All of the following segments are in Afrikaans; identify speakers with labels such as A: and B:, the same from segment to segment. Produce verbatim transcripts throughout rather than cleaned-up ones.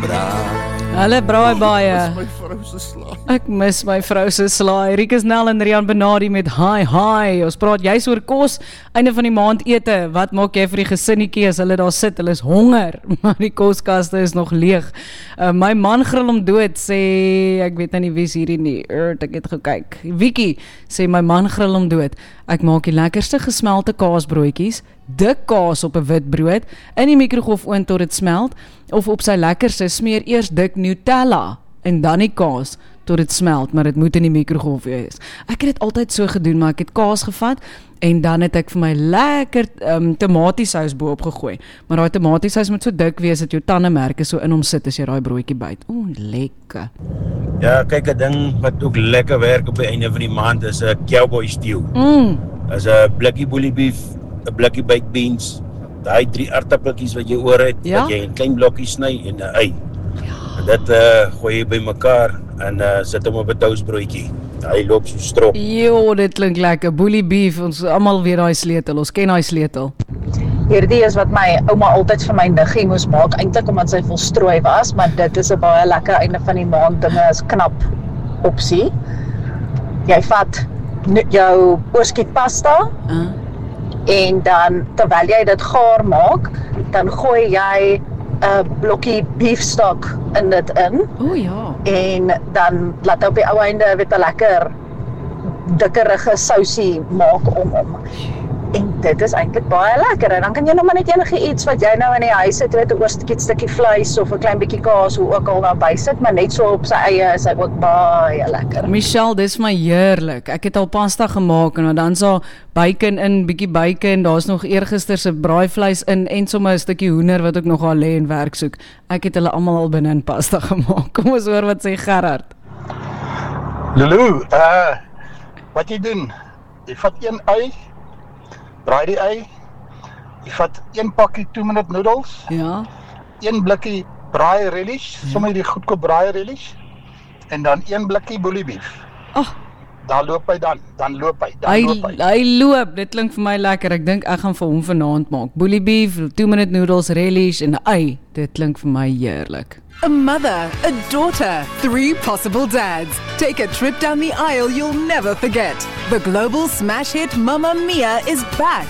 A: braai.
B: Hulle braai baie.
A: My vrou se slaai.
B: Ek mis my vrou se slaai. Rikus Nel en Rian Benadi met Hi Hi. Ons praat juis oor kos, einde van die maand ete. Wat maak jy vir die gesinnetjie as hulle daar sit? Hulle is honger, maar die koskaste is nog leeg. Uh, my man grill hom dood, sê, ek weet nou nie wie is hierdie nie, Ert, ek het gekyk. Wiki sê my man grill hom dood. Ek maak die lekkerste gesmelte kaasbroodjies, dik kaas op 'n wit brood, in die mikrogolfoon tot dit smelt, of op sy lekkerste smeer eers dik Nutella en dan die kaas tot dit smelt, maar dit moet in die mikrogolf wees. Ek het dit altyd so gedoen, maar ek het kaas gevat en dan het ek vir my lekker um, tomatiesous bo-op gegooi. Maar daai tomatiesous moet so dik wees dat jou tande merke so in hom sit as jy daai broodjie byt. Ooh, lekker.
C: Ja, kyk, 'n ding wat ook lekker werk op die einde van die maand is 'n cowboy stew.
B: Mm.
C: As 'n blikkie boelie beef, 'n blikkie baked beans, daai drie aardappeltjies wat jy oor het,
B: ja?
C: wat jy in klein blokkies sny en 'n ei. Ja. En dit uh, gooi jy bymekaar en uh, sit hom op 'n toastbroodjie. Hy loop so strop.
B: Jo, dit klink lekker. Boelie beef, ons almal weet daai sleutel. Ons ken daai sleutel.
D: Hierdie is wat my ouma altyd vir my niggie moes maak, eintlik omdat sy vol strooi was, maar dit is 'n baie lekker einde van die maand dinge is knap opsie. Jy vat jou oorskiet pasta uh. en dan terwyl jy dit gaar maak, dan gooi jy 'n blokkie beefstock in dit in.
B: O ja.
D: En dan laat hy op die ou einde weet 'n lekker dikkerige sousie maak om hom. En dit is eintlik baie lekker. En dan kan jy nou maar net enige iets wat jy nou in die huis het, weet 'n oorskiet stukkie vleis of 'n klein bietjie kaas hoe ook al daarby sit, maar net so op sy eie is hy ook baie lekker.
B: Michelle, dis my heerlik. Ek het al pasta gemaak en dan so bacon in, bietjie bacon, daar's nog eergister se braaivleis in en sommer 'n stukkie hoender wat ook nog al lê en werk soek. Ek het hulle almal al binne in pasta gemaak. Kom ons hoor wat sê Gerard.
E: Lulu, uh wat jy doen? Jy vat een ei, braai die ei. Jy vat een pakkie two minute noodles.
B: Ja.
E: Een blikkie braai relish, ja. Sommer die goedkoop braai relish. En dan een blikkie boelie beef.
B: Ag, oh.
E: Dan loop hy dan, dan loop hy, dan
B: hy,
E: loop hy.
B: Hy loop, dit klink vir my lekker. Ek dink ek gaan vir hom vanaand maak. Boelie beef, two minute noodles, relish en 'n ei. Dit klink vir my heerlik.
F: A mother, a daughter, three possible dads. Take a trip down the aisle you'll never forget. The global smash hit Mamma Mia is back.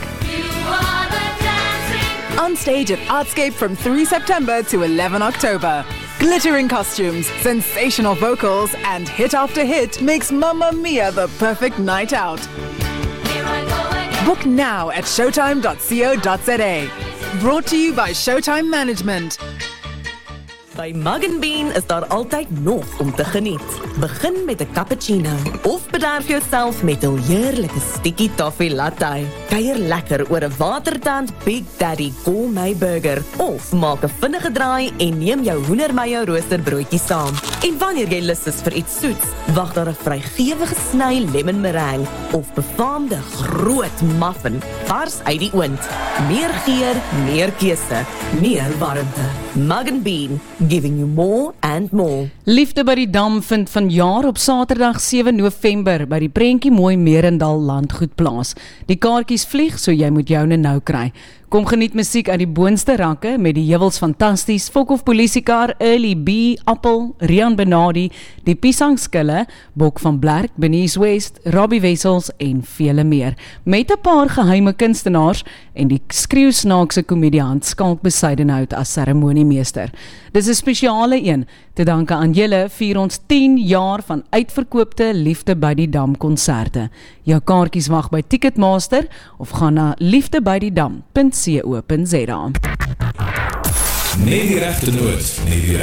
F: On stage at Artscape from three September to eleven October. Glittering costumes, sensational vocals, and hit after hit makes Mamma Mia the perfect night out. Book now at showtime dot co dot za. Brought to you by Showtime Management.
G: By Mug and Bean is daar altyd nog om te geniet. Begin met 'n cappuccino of bederf jouself met 'n heerlike sticky toffee latte. Kuier lekker oor 'n watertand Big Daddy gourmet burger of maak 'n vinnige draai en neem jou hoendermayo roosterbroodjie saam. En wanneer jy lus is vir iets soets, wag daar 'n vrygewige sny lemon meringue of befaamde groot muffin vars uit die oond. Meer geur, meer keuse, meer warmte. Mug and Bean, giving you more and more.
B: Liefde by die Dam vind vanjaar op Saterdag sewe November by die Prentjie Mooi Merendal Landgoed plaas. Die kaartjies vlieg, so jy moet joune nou kry. Kom geniet musiek uit die boonste rakke met die Heuwels Fantasties, Fokhof Polisiekar, Early B, Appel, Rian Benadi, die Piesangskille, Bok van Blerk, Benice West, Robbie Wessels en vele meer. Met 'n paar geheime kunstenaars en die skreeusnaakse komediant Skalk Besuidenhout as seremoniemeester. Dis 'n spesiale een. Te danke aan julle vier ons tien jaar van uitverkoopte Liefde by die Dam konserte. Jou kaartjies wag by Ticketmaster of gaan na liefdebydiedam punt co punt za.
H: Net die regte noot, net die